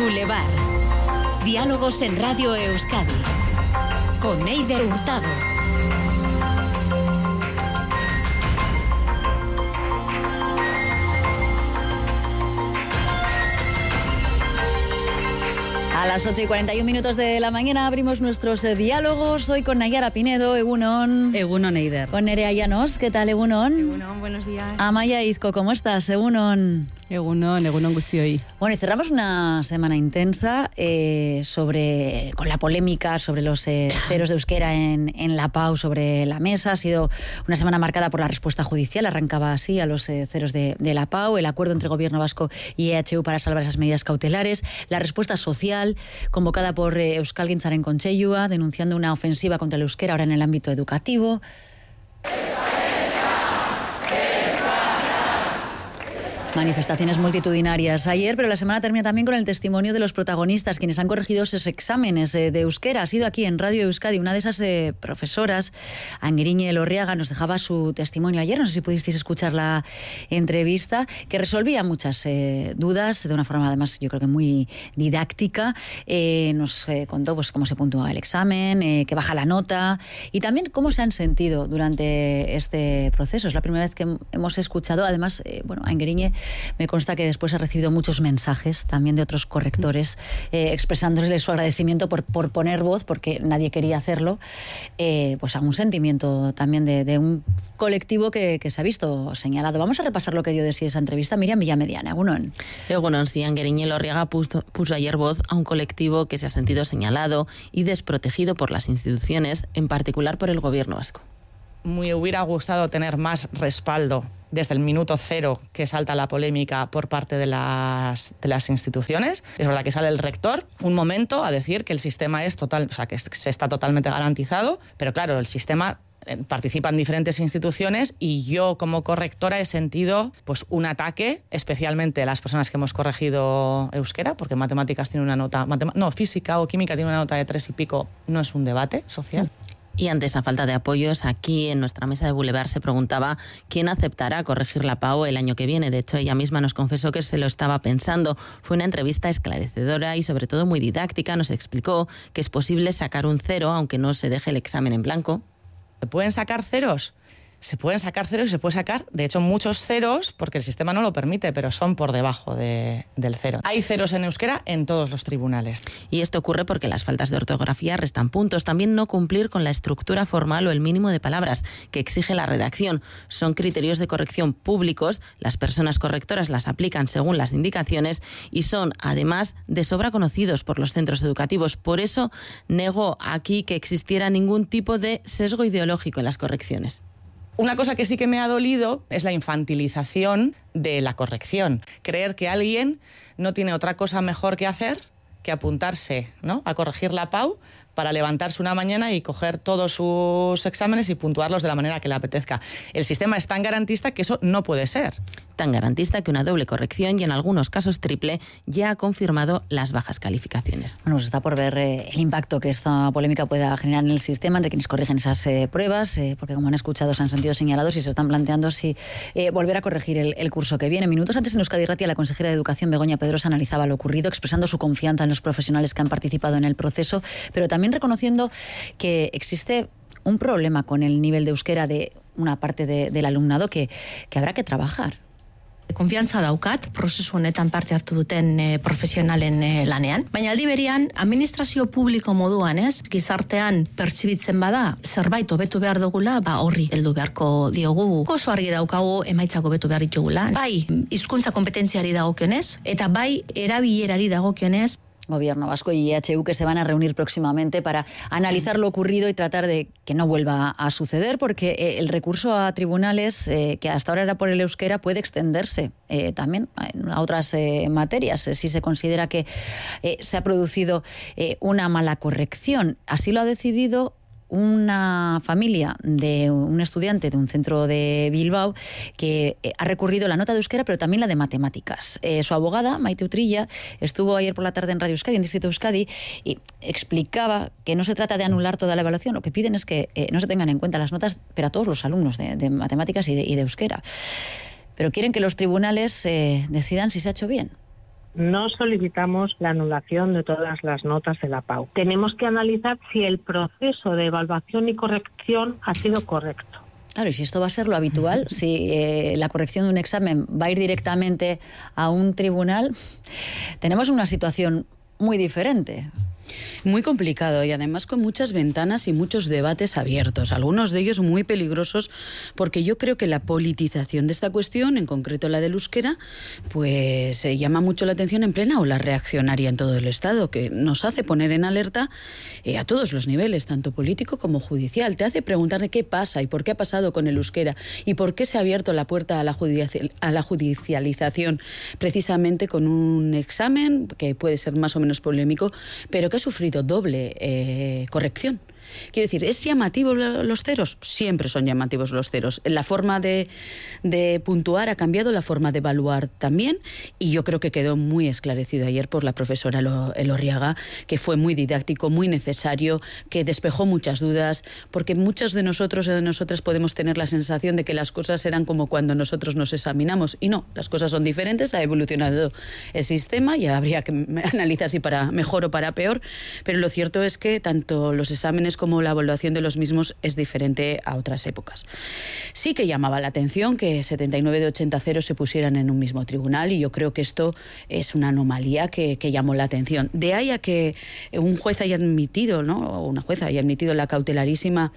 Boulevard. Diálogos en Radio Euskadi. Con Eider Hurtado. A las 8:41 de la mañana abrimos nuestros diálogos. Hoy con Nayara Pinedo, Egunon. Egunon, Eider. Con Nerea Llanos, ¿qué tal, Egunon? Egunon, buenos días. Amaya Izco, ¿cómo estás, Egunon? Egunon guztioi. Bueno, y cerramos una semana intensa con la polémica sobre los ceros de euskera en la PAU sobre la mesa. Ha sido una semana marcada por la respuesta judicial. Arrancaba así a los ceros de la PAU, el acuerdo entre Gobierno Vasco y EHU para salvar esas medidas cautelares, la respuesta social convocada por Euskalgintzaren Kontseilua, denunciando una ofensiva contra el euskera ahora en el ámbito educativo. Manifestaciones multitudinarias ayer, pero la semana termina también con el testimonio de los protagonistas, quienes han corregido esos exámenes de euskera. Ha sido aquí en Radio Euskadi. Una de esas profesoras, Angeriñe Elorriaga, nos dejaba su testimonio ayer. No sé si pudisteis escuchar la entrevista, que resolvía muchas dudas de una forma, además, yo creo que muy didáctica. Nos contó pues cómo se puntúa el examen, que baja la nota y también cómo se han sentido durante este proceso. Es la primera vez que hemos escuchado, además, Angeriñe me consta que después ha recibido muchos mensajes también de otros correctores expresándoles su agradecimiento por poner voz, porque nadie quería hacerlo, pues a un sentimiento también de un colectivo que se ha visto señalado. Vamos a repasar lo que dio de sí esa entrevista. Miriam Villamediana, Egunon. Egunon, sí, Angeriñe Elorriaga puso ayer voz a un colectivo que se ha sentido señalado y desprotegido por las instituciones, en particular por el Gobierno vasco. Me hubiera gustado tener más respaldo desde el minuto cero que salta la polémica por parte de las instituciones. Es verdad que sale el rector un momento a decir que el sistema es total, o sea, que se está totalmente garantizado, pero claro, el sistema participan diferentes instituciones y yo como correctora he sentido pues un ataque, especialmente a las personas que hemos corregido euskera, porque matemáticas tiene una nota, física o química tiene una nota de 3 y pico, no es un debate social. Y ante esa falta de apoyos, aquí en nuestra mesa de Boulevard se preguntaba quién aceptará corregir la PAU el año que viene. De hecho, ella misma nos confesó que se lo estaba pensando. Fue una entrevista esclarecedora y sobre todo muy didáctica. Nos explicó que es posible sacar un 0 aunque no se deje el examen en blanco. ¿Se pueden sacar ceros? Se pueden sacar ceros y se puede sacar, de hecho, muchos ceros, porque el sistema no lo permite, pero son por debajo del cero. Hay ceros en euskera en todos los tribunales. Y esto ocurre porque las faltas de ortografía restan puntos. También no cumplir con la estructura formal o el mínimo de palabras que exige la redacción. Son criterios de corrección públicos, las personas correctoras las aplican según las indicaciones y son, además, de sobra conocidos por los centros educativos. Por eso negó aquí que existiera ningún tipo de sesgo ideológico en las correcciones. Una cosa que sí que me ha dolido es la infantilización de la corrección. Creer que alguien no tiene otra cosa mejor que hacer que apuntarse, ¿no?, a corregir la PAU para levantarse una mañana y coger todos sus exámenes y puntuarlos de la manera que le apetezca. El sistema es tan garantista que eso no puede ser. Tan garantista que una doble corrección y en algunos casos triple ya ha confirmado las bajas calificaciones. Bueno, pues está por ver el impacto que esta polémica pueda generar en el sistema entre quienes corrigen esas pruebas, porque como han escuchado se han sentido señalados y se están planteando si volver a corregir el curso que viene. Minutos antes en Euskadi Irratia, la consejera de Educación, Begoña Pedrosa, analizaba lo ocurrido, expresando su confianza en los profesionales que han participado en el proceso, pero también reconociendo que existe un problema con el nivel de euskera de una parte del alumnado que habrá que trabajar. Konfiantza daukat, prozesu honetan parte hartu duten profesionalen lanean. Baina aldi berean, administrazio publiko moduan, gizartean pertsibitzen bada, zerbait hobetu behar dugula, horri heldu beharko diogu. Oso argi daukagu emaitzak hobetu behar ditugula. Bai, hizkuntza kompetentziari dagokionez, eta bai, erabilerari dagokionez. Gobierno Vasco y EHU que se van a reunir próximamente para analizar lo ocurrido y tratar de que no vuelva a suceder, porque el recurso a tribunales, que hasta ahora era por el euskera, puede extenderse también a otras materias, si se considera que se ha producido una mala corrección. Así lo ha decidido una familia de un estudiante de un centro de Bilbao que ha recurrido la nota de euskera pero también la de matemáticas. Su abogada, Maite Utrilla, estuvo ayer por la tarde en Radio Euskadi, en Distrito Euskadi, y explicaba que no se trata de anular toda la evaluación, lo que piden es que no se tengan en cuenta las notas, pero a todos los alumnos de matemáticas y de euskera. Pero quieren que los tribunales decidan si se ha hecho bien. no solicitamos la anulación de todas las notas de la PAU. Tenemos que analizar si el proceso de evaluación y corrección ha sido correcto. Claro, y si esto va a ser lo habitual, si la corrección de un examen va a ir directamente a un tribunal, tenemos una situación muy diferente. Muy complicado y además con muchas ventanas y muchos debates abiertos, algunos de ellos muy peligrosos, porque yo creo que la politización de esta cuestión, en concreto la del euskera, pues llama mucho la atención en plena ola reaccionaria en todo el Estado, que nos hace poner en alerta a todos los niveles, tanto político como judicial. Te hace preguntarle qué pasa y por qué ha pasado con el euskera y por qué se ha abierto la puerta a la judicialización, precisamente con un examen que puede ser más o menos polémico, pero que ha sufrido doble corrección. Quiero decir, ¿es llamativo los ceros? Siempre son llamativos los ceros. La forma de puntuar ha cambiado, la forma de evaluar también, y yo creo que quedó muy esclarecido ayer por la profesora Elorriaga, que fue muy didáctico, muy necesario, que despejó muchas dudas, porque muchos de nosotros y de nosotras podemos tener la sensación de que las cosas eran como cuando nosotros nos examinamos, y no, las cosas son diferentes, ha evolucionado el sistema, y habría que analizar si para mejor o para peor, pero lo cierto es que tanto los exámenes como la evaluación de los mismos es diferente a otras épocas. Sí que llamaba la atención que 79 de 80 ceros se pusieran en un mismo tribunal, y yo creo que esto es una anomalía que llamó la atención. De ahí a que un juez haya admitido, ¿no?, o una jueza haya admitido la cautelarísima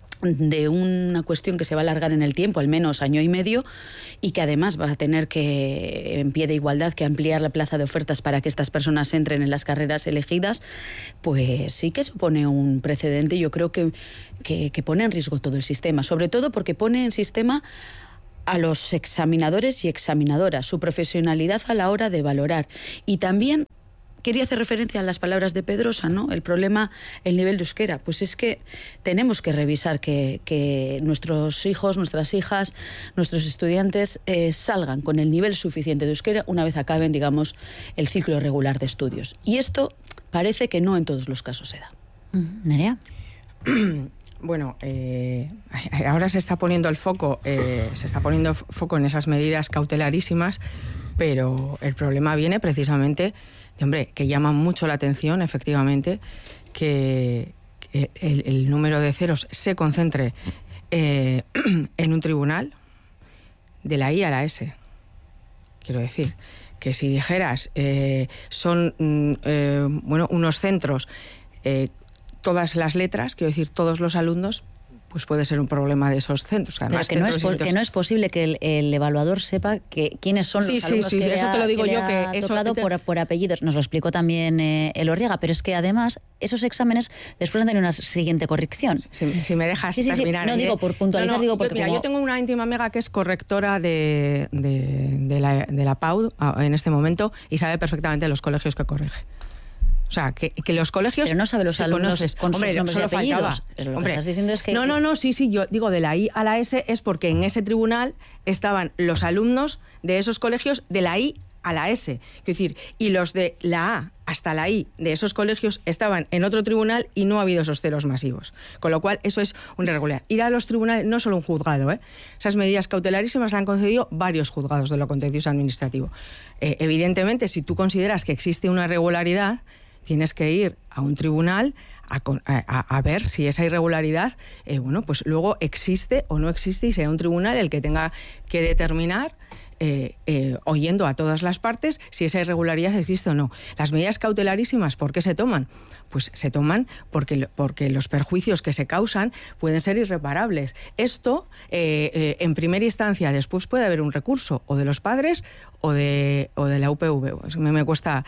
de una cuestión que se va a alargar en el tiempo, al menos año y medio, y que además va a tener que, en pie de igualdad, que ampliar la plaza de ofertas para que estas personas entren en las carreras elegidas, pues sí que supone un precedente. Yo creo que pone en riesgo todo el sistema, sobre todo porque pone en sistema a los examinadores y examinadoras, su profesionalidad a la hora de valorar, y también quería hacer referencia a las palabras de Pedrosa, ¿no? El problema, el nivel de euskera. Pues es que tenemos que revisar que nuestros hijos, nuestras hijas, nuestros estudiantes salgan con el nivel suficiente de euskera una vez acaben, digamos, el ciclo regular de estudios. Y esto parece que no en todos los casos se da. Nerea. Bueno, ahora se está poniendo el foco, en esas medidas cautelarísimas, pero el problema viene precisamente que llama mucho la atención, efectivamente, que el número de ceros se concentre en un tribunal de la I a la S. Quiero decir, que si dijeras, son unos centros, todas las letras, quiero decir, todos los alumnos, pues puede ser un problema de esos centros. Además, pero que no es posible que el evaluador sepa quiénes son los alumnos que eso te lo digo yo, ha tocado por apellidos. Nos lo explicó también Elorriaga, pero es que además esos exámenes después han tenido una siguiente corrección. Si me dejas terminar. No digo por puntualizar, digo porque yo tengo una íntima amiga que es correctora de la PAU en este momento y sabe perfectamente los colegios que corrige. O sea, que los colegios... Pero no sabe los alumnos con sus nombres y apellidos. Pero lo que estás diciendo es que... Sí, yo digo de la I a la S es porque en ese tribunal estaban los alumnos de esos colegios de la I a la S. Quiero decir, y los de la A hasta la I de esos colegios estaban en otro tribunal y no ha habido esos ceros masivos. Con lo cual, eso es una irregularidad. Ir a los tribunales, no solo un juzgado, esas medidas cautelarísimas las han concedido varios juzgados de lo contencioso administrativo. Evidentemente, si tú consideras que existe una irregularidad, tienes que ir a un tribunal a ver si esa irregularidad, pues luego existe o no existe, y será un tribunal el que tenga que determinar, oyendo a todas las partes, si esa irregularidad existe o no. Las medidas cautelarísimas, ¿por qué se toman? Pues se toman porque los perjuicios que se causan pueden ser irreparables. Esto, en primera instancia, después puede haber un recurso o de los padres o de la UPV. Me cuesta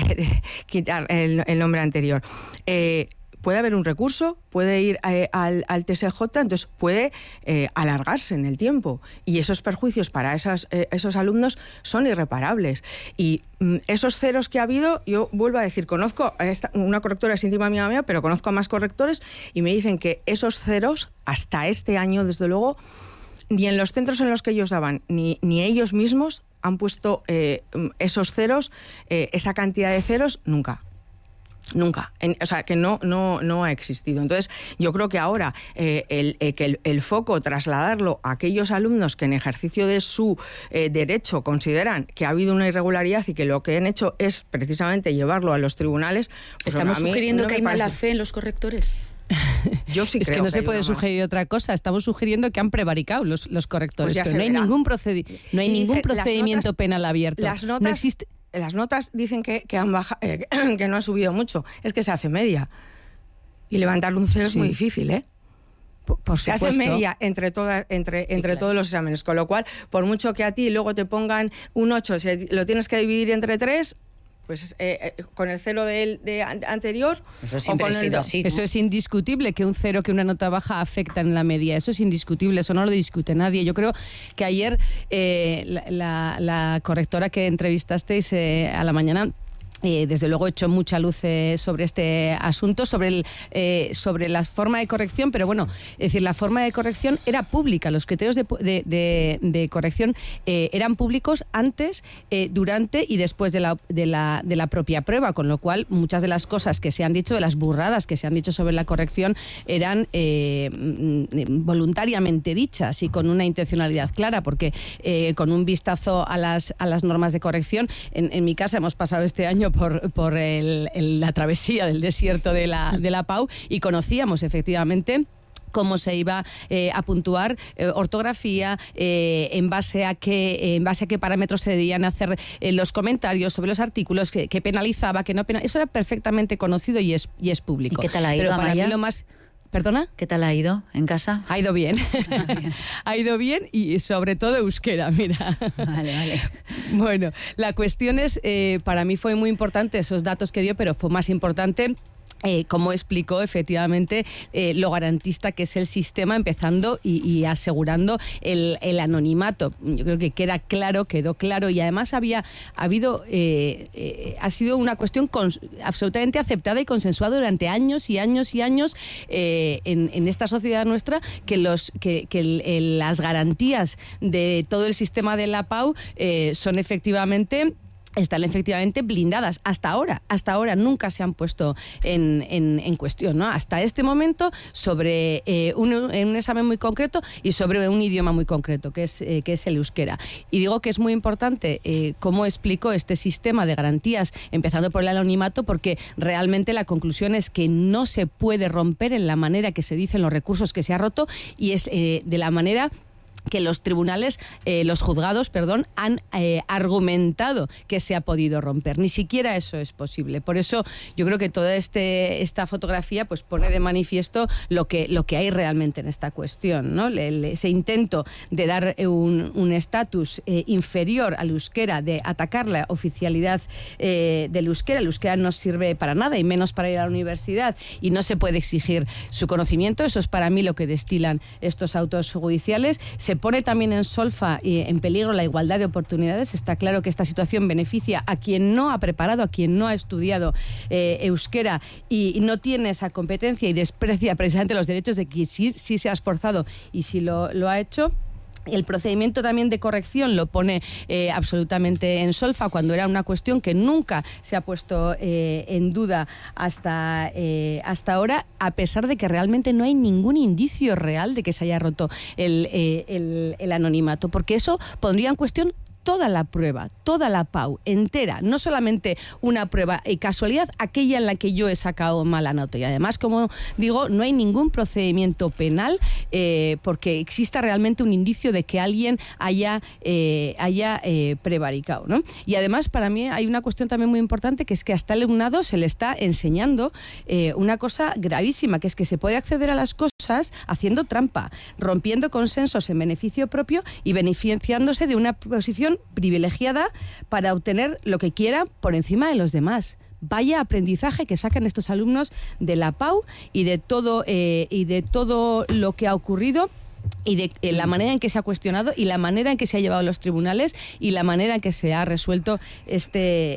quitar el nombre anterior. Puede haber un recurso, puede ir al TSJ, entonces puede alargarse en el tiempo, y esos perjuicios para esos alumnos son irreparables. Y esos ceros que ha habido, yo vuelvo a decir, conozco a una correctora es íntima amiga mía, pero conozco a más correctores y me dicen que esos ceros, hasta este año, desde luego, ni en los centros en los que ellos daban, ni ellos mismos han puesto esos ceros, esa cantidad de ceros, nunca. Nunca. O sea, que no ha existido. Entonces, yo creo que ahora que el foco, trasladarlo a aquellos alumnos que en ejercicio de su derecho consideran que ha habido una irregularidad y que lo que han hecho es precisamente llevarlo a los tribunales... Pues ¿estamos sugiriendo que hay mala fe en los correctores? Yo sí es creo que no se puede sugerir otra cosa. Estamos sugiriendo que han prevaricado los correctores, Pues pero no hay ningún procedimiento penal abierto. Las notas, no existe. Las notas dicen que han bajado, que no ha subido mucho. Es que se hace media. Y levantar un 0 es muy difícil, ¿eh? Por se supuesto. hace media entre claro. Todos los exámenes. Con lo cual, por mucho que a ti luego te pongan un 8, si lo tienes que dividir entre 3... pues con el 0 de anterior eso siempre o con ha sido el así, ¿no? Eso es indiscutible, que un 0, que una nota baja afecta en la media. Eso es indiscutible, eso no lo discute nadie. Yo creo que ayer la correctora que entrevistasteis a la mañana desde luego echó mucha luz sobre este asunto, sobre la forma de corrección, pero bueno, es decir, la forma de corrección era pública, los criterios de corrección eran públicos antes, durante y después de la propia prueba, con lo cual muchas de las cosas que se han dicho, de las burradas que se han dicho sobre la corrección, eran voluntariamente dichas y con una intencionalidad clara, porque con un vistazo a las normas de corrección, en mi casa hemos pasado este año por la travesía del desierto de la PAU y conocíamos efectivamente cómo se iba a puntuar ortografía, en base a qué parámetros se debían hacer los comentarios sobre los artículos, que penalizaba, que no penalizaba. Eso era perfectamente conocido y es público. ¿Y qué tal ha ido, Pero para Amaya? mí lo más... ¿Perdona? ¿Qué tal ha ido en casa? Ha ido bien. Ha ido bien y sobre todo euskera, mira. Vale. Bueno, la cuestión es, para mí fue muy importante esos datos que dio, pero fue más importante... como explicó efectivamente lo garantista que es el sistema, empezando y asegurando el anonimato. Yo creo que quedó claro y además ha sido una cuestión absolutamente aceptada y consensuada durante años y años y años en esta sociedad nuestra, que las garantías de todo el sistema de la PAU están efectivamente blindadas. Hasta ahora nunca se han puesto en cuestión, ¿no? Hasta este momento sobre un examen muy concreto y sobre un idioma muy concreto, que es el euskera. Y digo que es muy importante cómo explicó este sistema de garantías, empezando por el anonimato, porque realmente la conclusión es que no se puede romper en la manera que se dicen los recursos que se ha roto, y es de la manera que los juzgados, han argumentado que se ha podido romper. Ni siquiera eso es posible. Por eso yo creo que toda esta fotografía pues pone de manifiesto lo que hay realmente en esta cuestión, ¿no? Ese intento de dar un estatus inferior al euskera, de atacar la oficialidad del euskera. El euskera no sirve para nada, y menos para ir a la universidad, y no se puede exigir su conocimiento. Eso es para mí lo que destilan estos autos judiciales. Se pone también en solfa y en peligro la igualdad de oportunidades. Está claro que esta situación beneficia a quien no ha preparado, a quien no ha estudiado euskera y no tiene esa competencia, y desprecia precisamente los derechos de quien sí se ha esforzado y sí lo ha hecho. El procedimiento también de corrección lo pone absolutamente en solfa, cuando era una cuestión que nunca se ha puesto en duda hasta ahora, a pesar de que realmente no hay ningún indicio real de que se haya roto el anonimato, porque eso pondría en cuestión toda la prueba, toda la PAU entera, no solamente una prueba casualidad, aquella en la que yo he sacado mala nota. Y además, como digo, no hay ningún procedimiento penal porque exista realmente un indicio de que alguien haya prevaricado, ¿no? Y además, para mí hay una cuestión también muy importante, que es que hasta el alumnado se le está enseñando una cosa gravísima, que es que se puede acceder a las cosas haciendo trampa, rompiendo consensos en beneficio propio y beneficiándose de una posición privilegiada para obtener lo que quiera por encima de los demás. Vaya aprendizaje que sacan estos alumnos de la PAU y de todo lo que ha ocurrido, y de la manera en que se ha cuestionado y la manera en que se ha llevado a los tribunales y la manera en que se ha resuelto este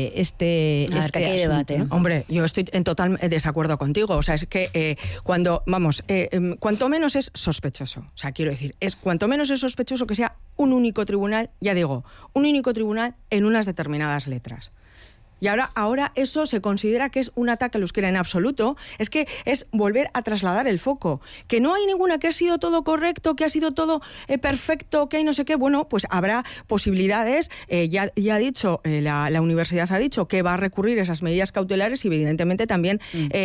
debate, ¿no? Hombre, yo estoy en total desacuerdo contigo. O sea, es que cuanto menos es sospechoso. O sea, quiero decir, cuanto menos es sospechoso que sea un único tribunal, ya digo, un único tribunal en unas determinadas letras. Y ahora eso se considera que es un ataque al euskera. En absoluto. Es que es volver a trasladar el foco. Que no hay ninguna, que ha sido todo correcto, que ha sido todo perfecto, que hay no sé qué. Bueno, pues habrá posibilidades. Ya ha dicho, la universidad ha dicho que va a recurrir esas medidas cautelares y evidentemente también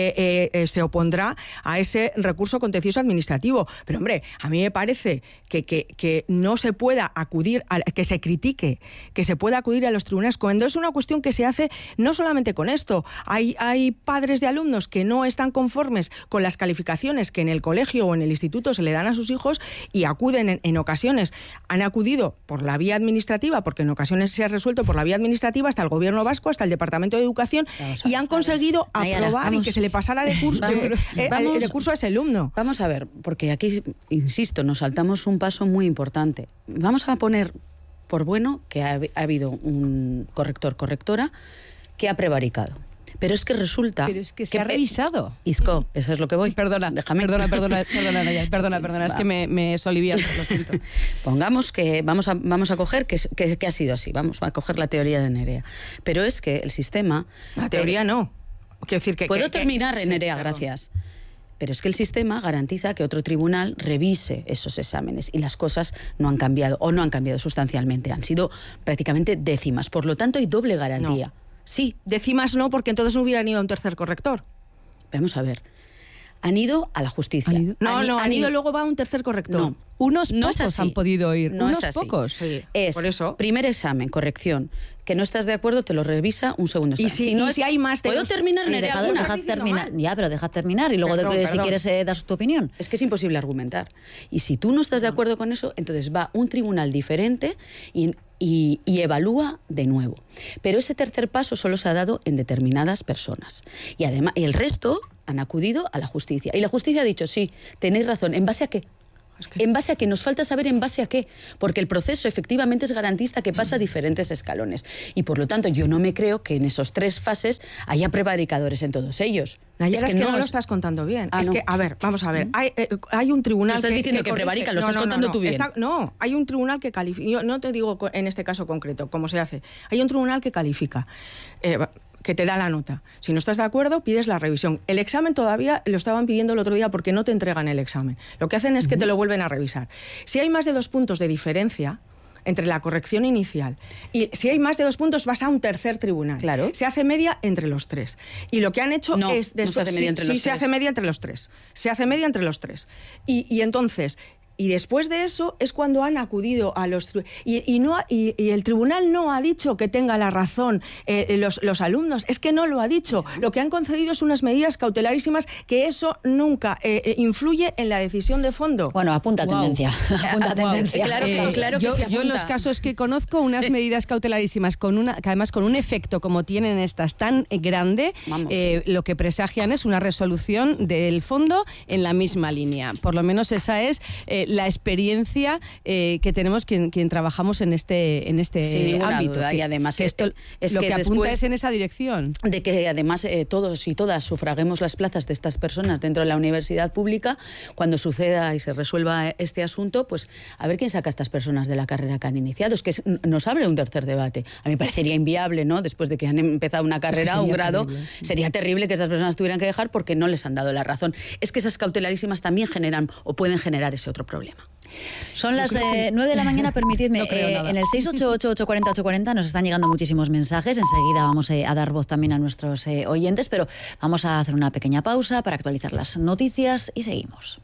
se opondrá a ese recurso contencioso administrativo. Pero hombre, a mí me parece que no se pueda acudir, que se critique, que se pueda acudir a los tribunales cuando es una cuestión que se hace no solamente con esto. Hay padres de alumnos que no están conformes con las calificaciones que en el colegio o en el instituto se le dan a sus hijos y acuden en ocasiones. Han acudido por la vía administrativa, porque en ocasiones se ha resuelto por la vía administrativa, hasta el Gobierno vasco, hasta el Departamento de Educación, y han conseguido aprobar y que se le pasara de curso, de curso a ese alumno. Vamos a ver, porque aquí, insisto, nos saltamos un paso muy importante. Vamos a poner por bueno que ha habido un correctora que ha prevaricado. Pero es que resulta... Pero es que se ha revisado. Isco, eso es lo que voy. Perdona, déjame. Perdona, es que me solivianto, lo siento. Pongamos que vamos a coger que ha sido así, vamos a coger la teoría de Nerea. Pero es que el sistema... La teoría no. Quiero decir que... Puedo terminar, Nerea, sí, gracias. Pero es que el sistema garantiza que otro tribunal revise esos exámenes y las cosas no han cambiado o no han cambiado sustancialmente. Han sido prácticamente décimas. Por lo tanto, hay doble garantía. No. Sí. Décimas no, porque entonces no hubieran ido a un tercer corrector. Vamos a ver. Han ido a la justicia. Han ido luego va a un tercer corrector. No. Unos pocos han podido ir. No unos es así. Pocos. Sí. Es por eso. Primer examen, corrección. Que no estás de acuerdo, te lo revisa un segundo. Y si hay más de... ¿Puedo terminar? Dejad terminar. Ya, pero dejad terminar y luego si quieres das tu opinión. Es que es imposible argumentar. Y si tú no estás de acuerdo con eso, entonces va un tribunal diferente y evalúa de nuevo. Pero ese tercer paso solo se ha dado en determinadas personas. Y además, el resto han acudido a la justicia. Y la justicia ha dicho, sí, tenéis razón. ¿En base a qué? ¿En base a qué? Nos falta saber en base a qué. Porque el proceso efectivamente es garantista que pasa a diferentes escalones. Y por lo tanto, yo no me creo que en esos 3 fases haya prevaricadores en todos ellos. Nayara, es que no lo estás contando bien. Es que, a ver, vamos a ver. Hay un tribunal estás diciendo que prevarica, lo estás contando tú bien. No, hay un tribunal que califica. Yo no te digo en este caso concreto cómo se hace. Hay un tribunal que califica. Que te da la nota. Si no estás de acuerdo, pides la revisión. El examen todavía lo estaban pidiendo el otro día porque no te entregan el examen. Lo que hacen es que te lo vuelven a revisar. Si hay más de 2 puntos de diferencia entre la corrección inicial y si hay más de 2 puntos vas a un tercer tribunal. Claro. Se hace media entre los 3. Y lo que han hecho es... No se hace media entre los 3. Se hace media entre los 3. Se hace media entre los 3. Y entonces... Y después de eso es cuando han acudido a los... Y el tribunal no ha dicho que tenga la razón los alumnos, es que no lo ha dicho. Lo que han concedido es unas medidas cautelarísimas que eso nunca influye en la decisión de fondo. Bueno, apunta tendencia. Apunta tendencia. Claro que sí, yo en los casos que conozco, unas medidas cautelarísimas que además con un efecto como tienen estas tan grande, lo que presagian es una resolución del fondo en la misma línea. Por lo menos esa es... la experiencia que tenemos quien trabajamos en este ámbito. Duda. Y además esto lo que apunta es en esa dirección. De que además todos y todas sufraguemos las plazas de estas personas dentro de la universidad pública, cuando suceda y se resuelva este asunto, pues a ver quién saca a estas personas de la carrera que han iniciado. Es que nos abre un tercer debate. A mí me parecería inviable, ¿no? Después de que han empezado una carrera, un grado, sería terrible que estas personas tuvieran que dejar porque no les han dado la razón. Es que esas cautelarísimas también generan o pueden generar ese otro problema. Son las 9 de la mañana, permitidme, en el 688-840-840 nos están llegando muchísimos mensajes, enseguida vamos a dar voz también a nuestros oyentes, pero vamos a hacer una pequeña pausa para actualizar las noticias y seguimos.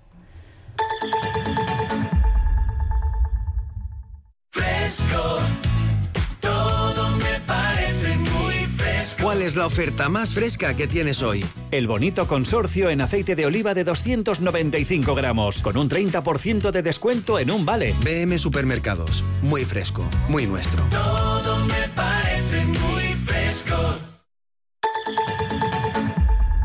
Fresco, todo me parece muy fresco. ¿Cuál es la oferta más fresca que tienes hoy? El bonito consorcio en aceite de oliva de 295 gramos, con un 30% de descuento en un vale. BM Supermercados, muy fresco, muy nuestro. Todo me parece muy fresco.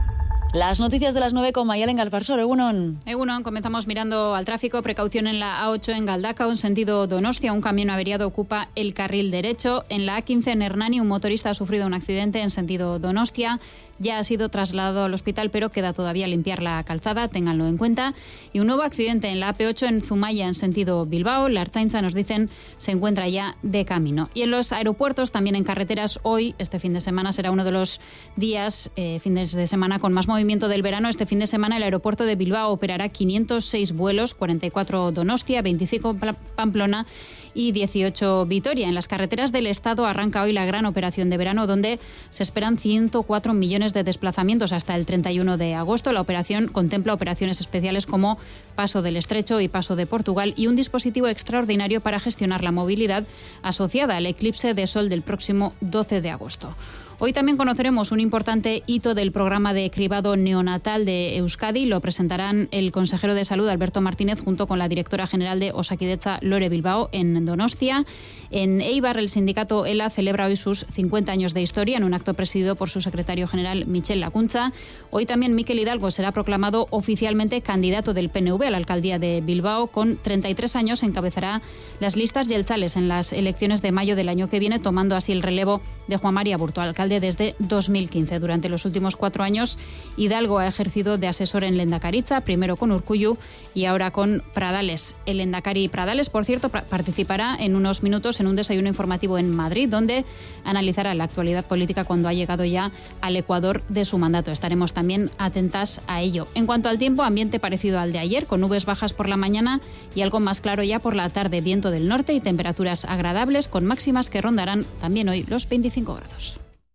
Las noticias de las 9 con Mayalen Galparsor. Egunon, comenzamos mirando al tráfico. Precaución en la A8 en Galdakao, en sentido Donostia. Un camión averiado ocupa el carril derecho. En la A15 en Hernani, un motorista ha sufrido un accidente en sentido Donostia. Ya ha sido trasladado al hospital, pero queda todavía limpiar la calzada, ténganlo en cuenta. Y un nuevo accidente en la AP8 en Zumaya, en sentido Bilbao. La Ertzaintza, nos dicen, se encuentra ya de camino. Y en los aeropuertos, también en carreteras, hoy, este fin de semana, será uno de los días, fines de semana con más movimiento del verano. Este fin de semana el aeropuerto de Bilbao operará 506 vuelos, 44 Donostia, 25 Pamplona y 18 Vitoria. En las carreteras del Estado arranca hoy la gran operación de verano, donde se esperan 104 millones de desplazamientos hasta el 31 de agosto. La operación contempla operaciones especiales como Paso del Estrecho y Paso de Portugal y un dispositivo extraordinario para gestionar la movilidad asociada al eclipse de sol del próximo 12 de agosto. Hoy también conoceremos un importante hito del programa de cribado neonatal de Euskadi. Lo presentarán el consejero de Salud, Alberto Martínez, junto con la directora general de Osakidetza, Lore Bilbao, en Donostia. En Eibar, el sindicato ELA celebra hoy sus 50 años de historia en un acto presidido por su secretario general, Michel Lacuntza. Hoy también Mikel Hidalgo será proclamado oficialmente candidato del PNV a la alcaldía de Bilbao. Con 33 años encabezará las listas yeltzales en las elecciones de mayo del año que viene, tomando así el relevo de Juan Mari Aburto, alcalde desde 2015. Durante los últimos 4 años, Hidalgo ha ejercido de asesor en Lehendakaritza, primero con Urkullu y ahora con Pradales. El Lehendakari Pradales, por cierto, participará en unos minutos en un desayuno informativo en Madrid, donde analizará la actualidad política cuando ha llegado ya al Ecuador de su mandato. Estaremos también atentas a ello. En cuanto al tiempo, ambiente parecido al de ayer, con nubes bajas por la mañana y algo más claro ya por la tarde. Viento del norte y temperaturas agradables, con máximas que rondarán también hoy los 25 grados.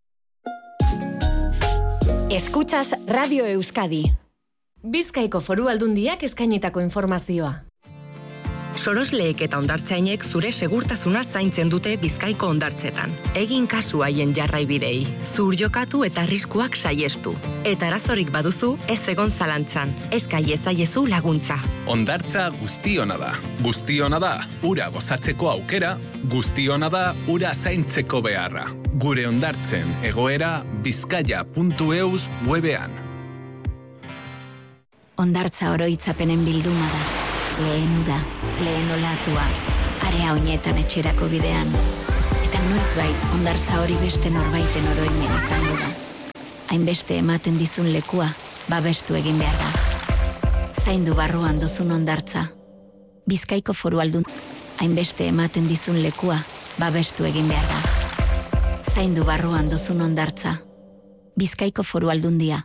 Escuchas Radio Euskadi. Bizkaiko Foru Aldundiak eskainitako informazioa. Sorosleek eta hondartzainek zure segurtasuna zaintzen dute Bizkaiko hondartzetan. Egin kasu haien jarraibidei, zur jokatu eta arriskuak saiestu. Eta arazorik baduzu, ez egon zalantzan, eska iezaiezu laguntza. Hondartza guztiona da. Guztiona da, ura gozatzeko aukera, guztiona da, ura zaintzeko beharra. Gure hondartzen egoera bizkaia.eus webean. Hondartza oroitzapenen bilduma da. Lehen uda, lehen olatua, area oinetan etxerako bidean. Eta noizbait, hondartza hori beste norbaiten oroimen izango da. Hainbeste ematen dizun lekua, babestu egin behar da. Zaindu barruan duzun hondartza. Bizkaiko Foru Aldundia. Hainbeste ematen dizun lekua, babestu egin behar da. Zaindu barruan duzun hondartza. Bizkaiko Foru Aldundia.